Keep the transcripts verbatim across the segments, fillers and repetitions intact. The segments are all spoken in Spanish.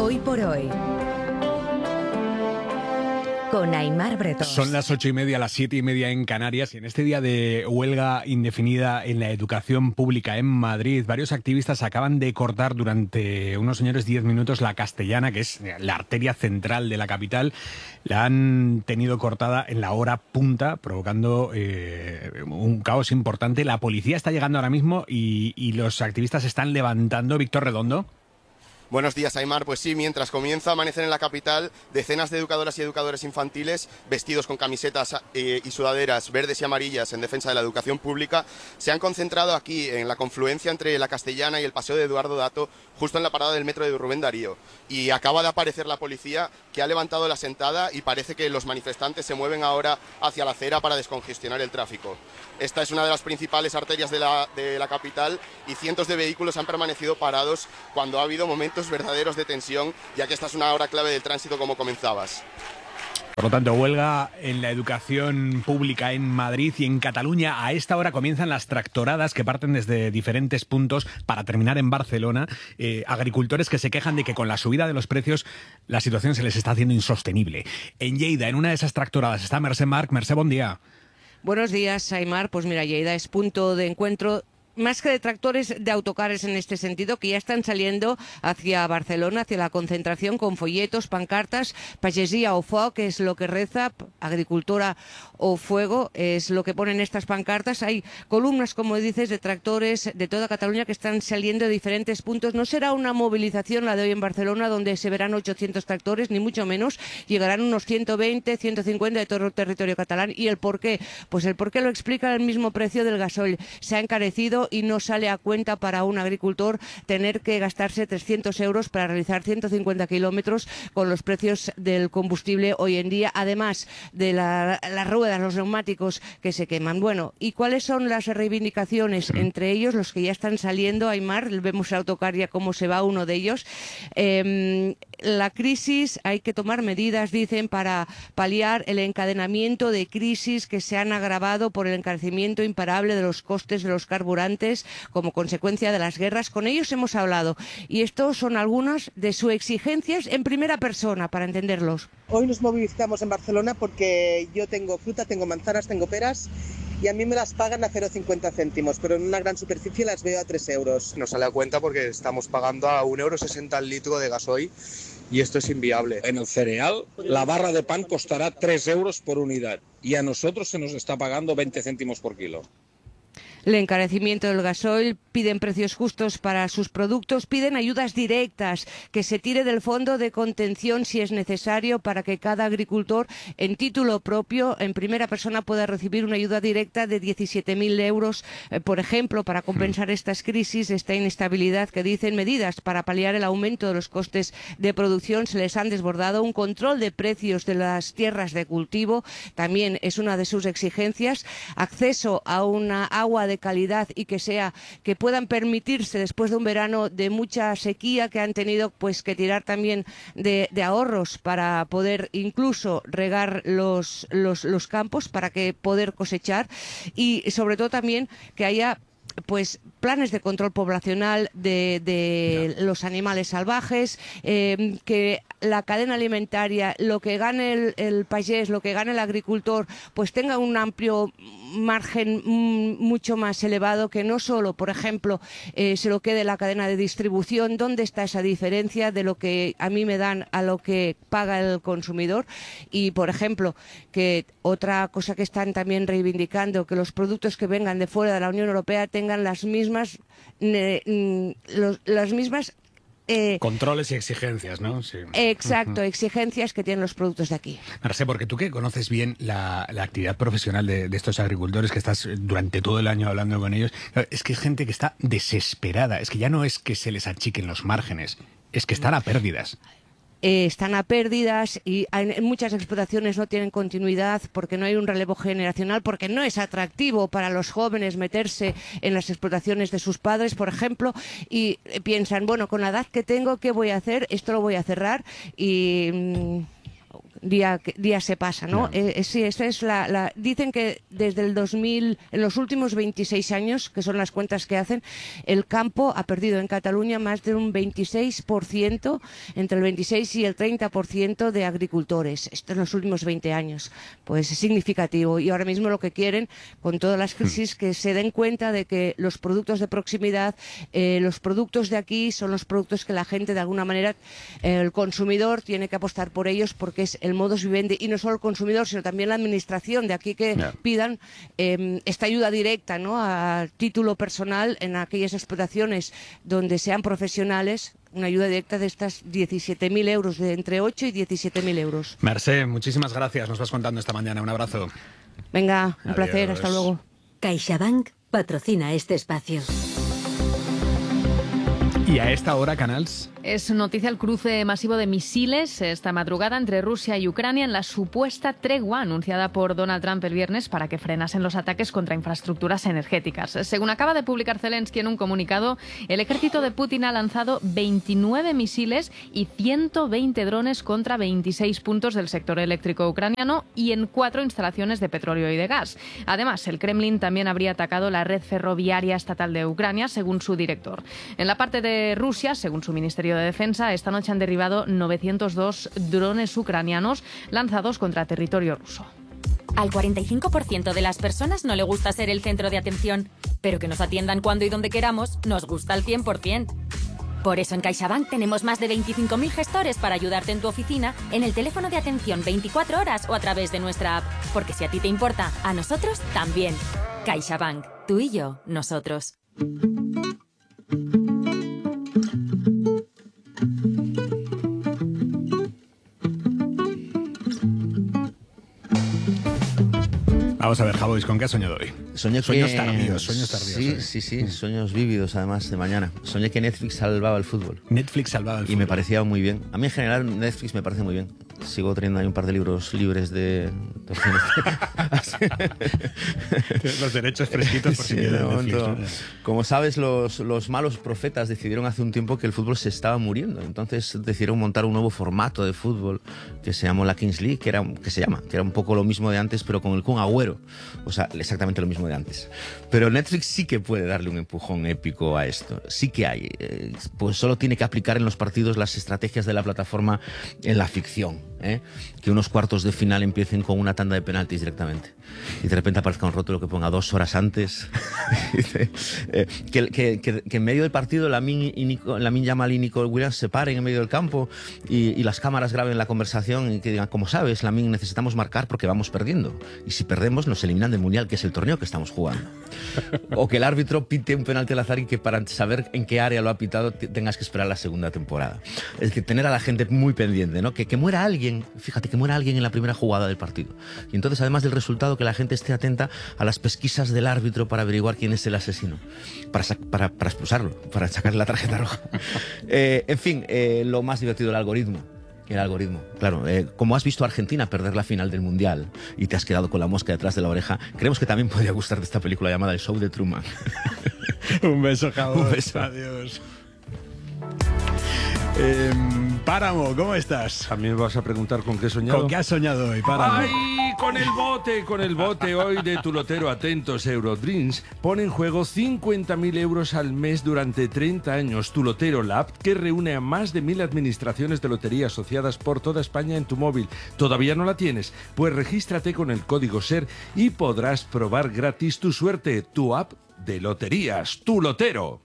Hoy por hoy, con Aimar Bretón. Son las ocho y media, las siete y media en Canarias, y en este día de huelga indefinida en la educación pública en Madrid, varios activistas acaban de cortar durante unos señores diez minutos la Castellana, que es la arteria central de la capital. La han tenido cortada en la hora punta, provocando eh, un caos importante. La policía está llegando ahora mismo y, y los activistas se están levantando. Víctor Redondo. Buenos días, Aimar. Pues sí, mientras comienza a amanecer en la capital, decenas de educadoras y educadores infantiles, vestidos con camisetas eh, y sudaderas verdes y amarillas en defensa de la educación pública, se han concentrado aquí en la confluencia entre la Castellana y el Paseo de Eduardo Dato, justo en la parada del metro de Rubén Darío. Y acaba de aparecer la policía, que ha levantado la sentada, y parece que los manifestantes se mueven ahora hacia la acera para descongestionar el tráfico. Esta es una de las principales arterias de la, de la capital, y cientos de vehículos han permanecido parados cuando ha habido momentos verdaderos de tensión, ya que esta es una hora clave del tránsito, como comenzabas. Por lo tanto, huelga en la educación pública en Madrid, y en Cataluña a esta hora comienzan las tractoradas que parten desde diferentes puntos para terminar en Barcelona. Eh, agricultores que se quejan de que con la subida de los precios la situación se les está haciendo insostenible. En Lleida, en una de esas tractoradas, está Mercè Marc. Mercè, buen día. Buenos días, Aimar. Pues mira, Lleida es punto de encuentro más que de tractores, de autocares en este sentido, que ya están saliendo hacia Barcelona, hacia la concentración, con folletos, pancartas, pagesia o foc, que es lo que reza, agricultura o fuego, es lo que ponen estas pancartas. Hay columnas, como dices, de tractores de toda Cataluña que están saliendo de diferentes puntos. No será una movilización la de hoy en Barcelona, donde se verán ochocientos tractores, ni mucho menos. Llegarán unos ciento veinte, ciento cincuenta de todo el territorio catalán. ¿Y el por qué? Pues el por qué lo explica el mismo precio del gasoil. Se ha encarecido y no sale a cuenta para un agricultor tener que gastarse trescientos euros para realizar ciento cincuenta kilómetros con los precios del combustible hoy en día, además de la, las ruedas, los neumáticos que se queman. Bueno, ¿y cuáles son las reivindicaciones? Entre ellos, los que ya están saliendo, Aimar, vemos a autocar ya cómo se va uno de ellos. Eh, la crisis, hay que tomar medidas, dicen, para paliar el encadenamiento de crisis que se han agravado por el encarecimiento imparable de los costes de los carburantes como consecuencia de las guerras. Con ellos hemos hablado, y estos son algunas de sus exigencias en primera persona, para entenderlos. Hoy nos movilizamos en Barcelona porque yo tengo fruta, tengo manzanas, tengo peras, y a mí me las pagan a cero coma cincuenta céntimos, pero en una gran superficie las veo a tres euros. Nos sale a cuenta porque estamos pagando a un euro sesenta el litro de gasoil, y esto es inviable. En el cereal, la barra de pan costará tres euros por unidad, y a nosotros se nos está pagando veinte céntimos por kilo. El encarecimiento del gasoil, piden precios justos para sus productos, piden ayudas directas, que se tire del fondo de contención si es necesario, para que cada agricultor en título propio, en primera persona, pueda recibir una ayuda directa de diecisiete mil euros, eh, por ejemplo, para compensar estas crisis, esta inestabilidad que dicen. Medidas para paliar el aumento de los costes de producción se les han desbordado. Un control de precios de las tierras de cultivo también es una de sus exigencias. Acceso a una agua de calidad y que sea que puedan permitirse, después de un verano de mucha sequía, que han tenido pues que tirar también de, de ahorros para poder incluso regar los, los, los campos, para que poder cosechar, y sobre todo también que haya pues planes de control poblacional de, de no. los animales salvajes, eh, que la cadena alimentaria, lo que gane el, el pagés, lo que gane el agricultor, pues tenga un amplio margen mm, mucho más elevado, que no solo, por ejemplo, eh, se lo quede la cadena de distribución. ¿Dónde está esa diferencia de lo que a mí me dan a lo que paga el consumidor? Y, por ejemplo, que otra cosa que están también reivindicando, que los productos que vengan de fuera de la Unión Europea tengan las mismas, eh, los, las mismas Eh, Controles y exigencias, ¿no? Sí. Exacto, uh-huh. exigencias que tienen los productos de aquí. Mercè, porque tú que conoces bien la, la actividad profesional de, de estos agricultores, que estás durante todo el año hablando con ellos, es que es gente que está desesperada. Es que ya no es que se les achiquen los márgenes, es que están a pérdidas. Eh, están a pérdidas, y en muchas explotaciones no tienen continuidad porque no hay un relevo generacional, porque no es atractivo para los jóvenes meterse en las explotaciones de sus padres, por ejemplo, y piensan, bueno, con la edad que tengo, ¿qué voy a hacer? Esto lo voy a cerrar y... día, día se pasa, ¿no? Claro. Eh, sí, esa es la, la... Dicen que desde el dos mil, en los últimos veintiséis años, que son las cuentas que hacen, el campo ha perdido en Cataluña más de un veintiséis por ciento, entre el veintiséis y el treinta por ciento de agricultores. Esto en los últimos veinte años. Pues es significativo. Y ahora mismo lo que quieren, con todas las crisis, que se den cuenta de que los productos de proximidad, eh, los productos de aquí son los productos que la gente, de alguna manera, eh, el consumidor tiene que apostar por ellos, porque es el modus vivendi, y no solo el consumidor, sino también la administración de aquí, que yeah. pidan eh, esta ayuda directa, ¿no?, a título personal en aquellas explotaciones donde sean profesionales, una ayuda directa de estas diecisiete mil euros, de entre ocho y diecisiete mil euros. Mercè, muchísimas gracias. Nos vas contando esta mañana. Un abrazo. Venga, un Adiós. placer. Hasta luego. CaixaBank patrocina este espacio. Y a esta hora, Canals... Es noticia el cruce masivo de misiles esta madrugada entre Rusia y Ucrania en la supuesta tregua anunciada por Donald Trump el viernes para que frenasen los ataques contra infraestructuras energéticas. Según acaba de publicar Zelensky en un comunicado, el ejército de Putin ha lanzado veintinueve misiles y ciento veinte drones contra veintiséis puntos del sector eléctrico ucraniano y en cuatro instalaciones de petróleo y de gas. Además, el Kremlin también habría atacado la red ferroviaria estatal de Ucrania, según su director. En la parte de Rusia, según su Ministerio de Defensa, esta noche han derribado novecientos dos drones ucranianos lanzados contra territorio ruso. Al cuarenta y cinco por ciento de las personas no le gusta ser el centro de atención, pero que nos atiendan cuando y donde queramos nos gusta al cien por ciento. Por eso en CaixaBank tenemos más de veinticinco mil gestores para ayudarte en tu oficina, en el teléfono de atención veinticuatro horas o a través de nuestra app. Porque si a ti te importa, a nosotros también. CaixaBank. Tú y yo, nosotros. Vamos a ver, Javois, ¿con qué has soñado hoy? Soñé sueños que... tardíos, sueños tardíos. Sí, ¿eh? sí, sí, sueños vívidos además de mañana. Soñé que Netflix salvaba el fútbol. Netflix salvaba el fútbol. Y me parecía muy bien. A mí en general Netflix me parece muy bien. Sigo teniendo ahí un par de libros libres de... Los derechos fresquitos por si Sí, quieres de momento, Netflix, ¿no? Como sabes, los, los malos profetas decidieron hace un tiempo que el fútbol se estaba muriendo. Entonces decidieron montar un nuevo formato de fútbol que se llamó la Kings League, que, era, que se llama, que era un poco lo mismo de antes, pero con el Kun Agüero. O sea, exactamente lo mismo de antes. Pero Netflix sí que puede darle un empujón épico a esto. Sí que hay. Eh, pues solo tiene que aplicar en los partidos las estrategias de la plataforma en la ficción. ¿eh? Que unos cuartos de final empiecen con una tanda de penaltis directamente. Y de repente aparezca un rótulo que ponga dos horas antes. eh, que, que, que, que en medio del partido Lamine y Nico, Lamine Yamal y Nico Williams se paren en medio del campo y, y las cámaras graben la conversación y que digan, como sabes, Lamine, necesitamos marcar porque vamos perdiendo. Y si perdemos nos eliminan del Mundial, que es el torneo que estamos jugando. O que el árbitro pite un penalti al azar y que para saber en qué área lo ha pitado tengas que esperar la segunda temporada. Es que tener a la gente muy pendiente, ¿no? Que, que muera alguien, fíjate, que muera alguien en la primera jugada del partido. Y entonces, además del resultado, que la gente esté atenta a las pesquisas del árbitro para averiguar quién es el asesino, para, para, para expulsarlo, para sacarle la tarjeta roja. eh, en fin, eh, lo más divertido, el algoritmo. El algoritmo, claro. Eh, como has visto a Argentina perder la final del Mundial y te has quedado con la mosca detrás de la oreja, creemos que también podría gustarte esta película llamada El Show de Truman. Un beso, Javois. Un beso. Adiós. Eh, Páramo, ¿cómo estás? También vas a preguntar con qué he soñado. ¿Con qué has soñado hoy, Páramo? ¡Ay! Con el bote, con el bote hoy de tu lotero. Atentos, Eurodreams pone en juego cincuenta mil euros al mes durante treinta años. Tu lotero, la app que reúne a más de mil administraciones de lotería asociadas por toda España en tu móvil. ¿Todavía no la tienes? Pues regístrate con el código SER y podrás probar gratis tu suerte. Tu app de loterías, tu lotero.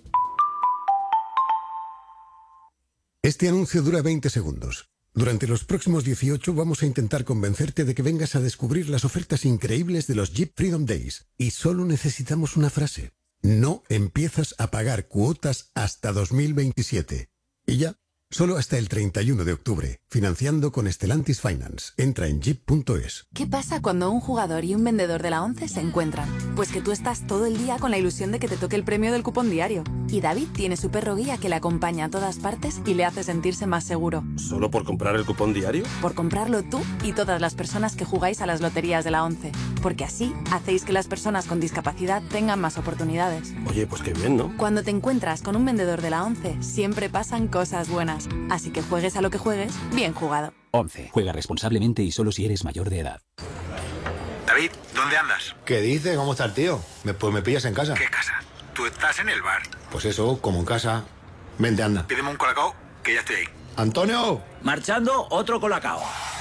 Este anuncio dura veinte segundos. Durante los próximos dieciocho vamos a intentar convencerte de que vengas a descubrir las ofertas increíbles de los Jeep Freedom Days. Y solo necesitamos una frase. No empiezas a pagar cuotas hasta dos mil veintisiete. Y ya, solo hasta el treinta y uno de octubre. Financiando con Stellantis Finance. Entra en jeep punto es. ¿Qué pasa cuando un jugador y un vendedor de la ONCE se encuentran? Pues que tú estás todo el día con la ilusión de que te toque el premio del cupón diario. Y David tiene su perro guía que le acompaña a todas partes y le hace sentirse más seguro. ¿Solo por comprar el cupón diario? Por comprarlo tú y todas las personas que jugáis a las loterías de la ONCE. Porque así hacéis que las personas con discapacidad tengan más oportunidades. Oye, pues qué bien, ¿no? Cuando te encuentras con un vendedor de la ONCE, siempre pasan cosas buenas. años. Así que juegues a lo que juegues, bien jugado. once. Juega responsablemente y solo si eres mayor de edad. David, ¿dónde andas? ¿Qué dices? ¿Cómo está el tío? Me, pues me pillas en casa. ¿Qué casa? Tú estás en el bar. Pues eso, como en casa. Vente, anda. Pídeme un colacao, que ya estoy ahí. ¡Antonio! Marchando, otro colacao.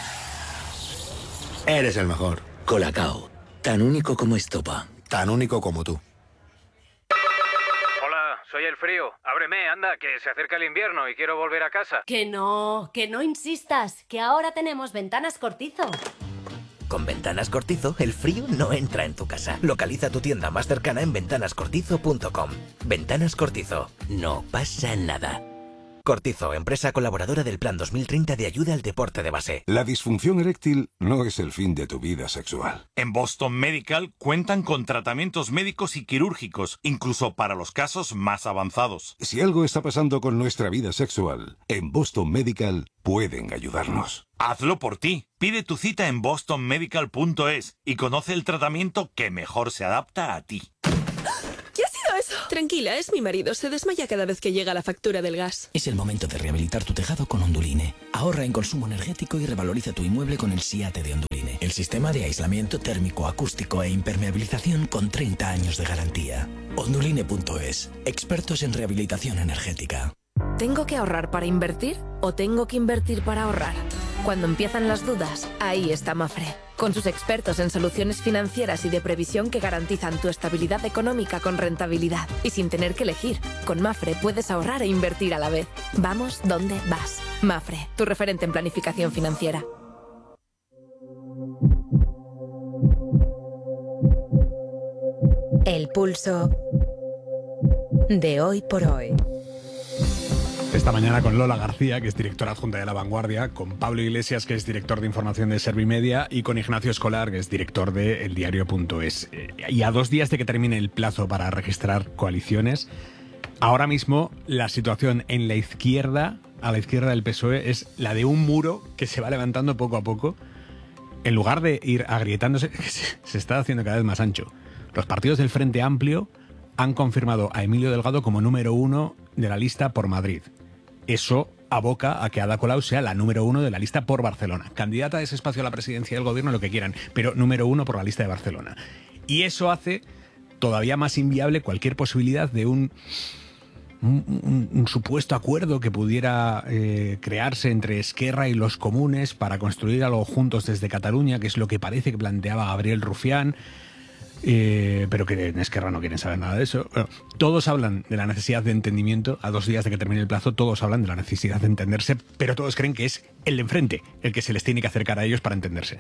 Eres el mejor. Colacao. Tan único como estopa. Tan único como tú. Hola, soy el frío. Ábreme, anda, que se acerca el invierno y quiero volver a casa. Que no, que no insistas, que ahora tenemos Ventanas Cortizo. Con Ventanas Cortizo, el frío no entra en tu casa. Localiza tu tienda más cercana en ventanas cortizo punto com. Ventanas Cortizo. No pasa nada. Cortizo, empresa colaboradora del Plan dos mil treinta de ayuda al deporte de base. La disfunción eréctil no es el fin de tu vida sexual. En Boston Medical cuentan con tratamientos médicos y quirúrgicos, incluso para los casos más avanzados. Si algo está pasando con nuestra vida sexual, en Boston Medical pueden ayudarnos. Hazlo por ti. Pide tu cita en boston medical punto es y conoce el tratamiento que mejor se adapta a ti. ¿Qué ha sido eso? Tranquila, es mi marido. Se desmaya cada vez que llega la factura del gas. Es el momento de rehabilitar tu tejado con Onduline. Ahorra en consumo energético y revaloriza tu inmueble con el SIATE de Onduline. El sistema de aislamiento térmico, acústico e impermeabilización con treinta años de garantía. Onduline punto es. Expertos en rehabilitación energética. ¿Tengo que ahorrar para invertir o tengo que invertir para ahorrar? Cuando empiezan las dudas, ahí está Mafre. Con sus expertos en soluciones financieras y de previsión que garantizan tu estabilidad económica con rentabilidad. Y sin tener que elegir, con Mafre puedes ahorrar e invertir a la vez. Vamos donde vas. Mafre, tu referente en planificación financiera. El pulso de hoy por hoy. Esta mañana con Lola García, que es directora adjunta de La Vanguardia, con Pablo Iglesias, que es director de información de Servimedia, y con Ignacio Escolar, que es director de El Diario punto es. Y a dos días de que termine el plazo para registrar coaliciones, ahora mismo la situación en la izquierda, a la izquierda del P S O E, es la de un muro que se va levantando poco a poco. En lugar de ir agrietándose, se está haciendo cada vez más ancho. Los partidos del Frente Amplio han confirmado a Emilio Delgado como número uno de la lista por Madrid. Eso aboca a que Ada Colau sea la número uno de la lista por Barcelona. Candidata a ese espacio a la presidencia del gobierno, lo que quieran, pero número uno por la lista de Barcelona. Y eso hace todavía más inviable cualquier posibilidad de un, un, un, un supuesto acuerdo que pudiera eh, crearse entre Esquerra y los comunes para construir algo juntos desde Cataluña, que es lo que parece que planteaba Gabriel Rufián. Eh, pero que en Esquerra no quieren saber nada de eso. Bueno, todos hablan de la necesidad de entendimiento. A dos días de que termine el plazo, todos hablan de la necesidad de entenderse, pero todos creen que es el de enfrente el que se les tiene que acercar a ellos para entenderse.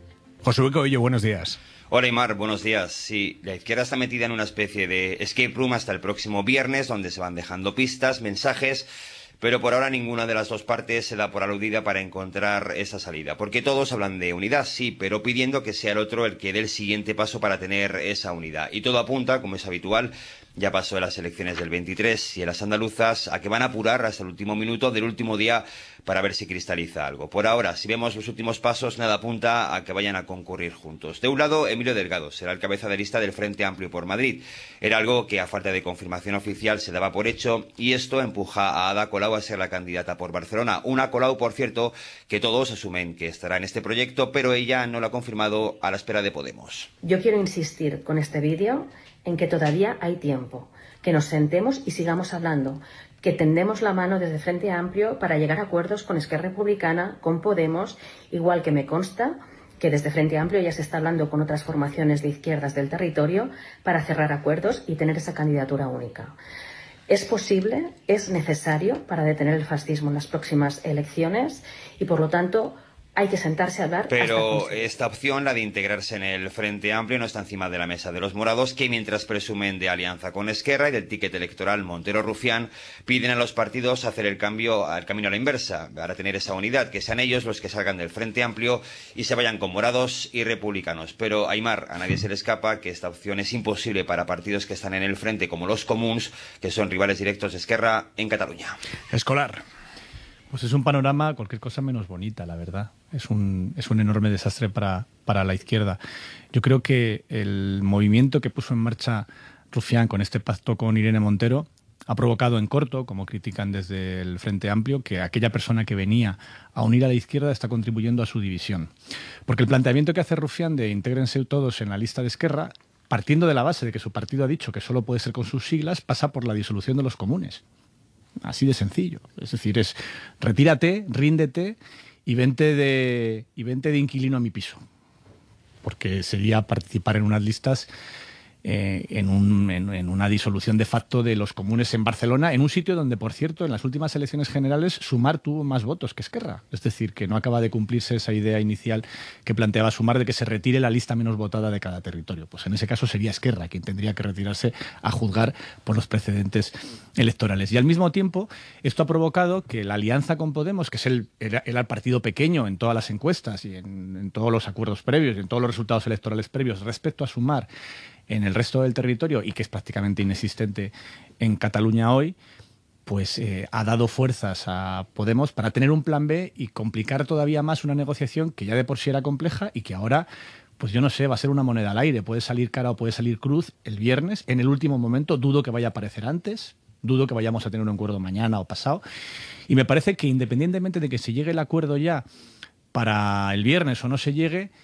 Josué Coello, buenos días. Hola, Aymar, buenos días. Sí, la izquierda está metida en una especie de escape room hasta el próximo viernes, donde se van dejando pistas, mensajes, pero por ahora ninguna de las dos partes se da por aludida para encontrar esa salida. Porque todos hablan de unidad, sí, pero pidiendo que sea el otro el que dé el siguiente paso para tener esa unidad. Y todo apunta, como es habitual, ya pasó en las elecciones del veintitrés y en las andaluzas, a que van a apurar hasta el último minuto del último día para ver si cristaliza algo. Por ahora, si vemos los últimos pasos, nada apunta a que vayan a concurrir juntos. De un lado, Emilio Delgado será el cabeza de lista del Frente Amplio por Madrid. Era algo que, a falta de confirmación oficial, se daba por hecho, y esto empuja a Ada Colau a ser la candidata por Barcelona. Una Colau, por cierto, que todos asumen que estará en este proyecto, pero ella no lo ha confirmado, a la espera de Podemos. Yo quiero insistir con este vídeo en que todavía hay tiempo, que nos sentemos y sigamos hablando, que tendemos la mano desde Frente Amplio para llegar a acuerdos con Esquerra Republicana, con Podemos, igual que me consta que desde Frente Amplio ya se está hablando con otras formaciones de izquierdas del territorio para cerrar acuerdos y tener esa candidatura única. Es posible, es necesario para detener el fascismo en las próximas elecciones y, por lo tanto, hay que sentarse a hablar. Pero esta opción, la de integrarse en el Frente Amplio, no está encima de la mesa de los morados, que mientras presumen de alianza con Esquerra y del ticket electoral Montero-Rufián, piden a los partidos hacer el cambio, al camino a la inversa, para tener esa unidad, que sean ellos los que salgan del Frente Amplio y se vayan con morados y republicanos. Pero, Aymar, a nadie se le escapa que esta opción es imposible para partidos que están en el frente, como los comuns, que son rivales directos de Esquerra en Cataluña. Escolar. Pues es un panorama, cualquier cosa menos bonita, la verdad. Es un, es un enorme desastre para, para la izquierda. Yo creo que el movimiento que puso en marcha Rufián con este pacto con Irene Montero ha provocado en corto, como critican desde el Frente Amplio, que aquella persona que venía a unir a la izquierda está contribuyendo a su división. Porque el planteamiento que hace Rufián de intégrense todos en la lista de Esquerra, partiendo de la base de que su partido ha dicho que solo puede ser con sus siglas, pasa por la disolución de los comunes. Así de sencillo. Es decir, es retírate, ríndete y vente de, y vente de inquilino a mi piso. Porque sería participar en unas listas, eh, en, un, en, en una disolución de facto de los comunes en Barcelona, en un sitio donde, por cierto, en las últimas elecciones generales Sumar tuvo más votos que Esquerra. Es decir, que no acaba de cumplirse esa idea inicial que planteaba Sumar de que se retire la lista menos votada de cada territorio. Pues en ese caso sería Esquerra quien tendría que retirarse a juzgar por los precedentes electorales. Y al mismo tiempo, esto ha provocado que la alianza con Podemos, que es el, era, era el partido pequeño en todas las encuestas y en, en todos los acuerdos previos y en todos los resultados electorales previos respecto a Sumar en el resto del territorio y que es prácticamente inexistente en Cataluña hoy, pues eh, ha dado fuerzas a Podemos para tener un plan B y complicar todavía más una negociación que ya de por sí era compleja y que ahora, pues yo no sé, va a ser una moneda al aire. Puede salir cara o puede salir cruz el viernes. En el último momento dudo que vaya a aparecer antes, dudo que vayamos a tener un acuerdo mañana o pasado. Y me parece que independientemente de que se llegue el acuerdo ya para el viernes o no se llegue,